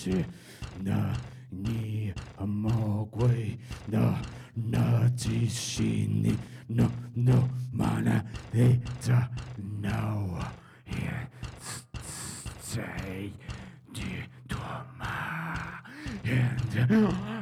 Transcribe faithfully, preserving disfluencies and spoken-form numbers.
是那你魔鬼那那即是你 no no mana they da no here say 你多吗？And